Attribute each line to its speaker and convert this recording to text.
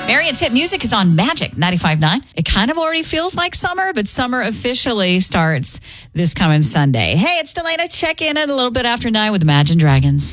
Speaker 1: Marion's hit music is on Magic 95.9. It kind of already feels like summer, but summer officially starts this coming Sunday. Hey, it's Delana. Check in at a little bit after 9 with Imagine Dragons.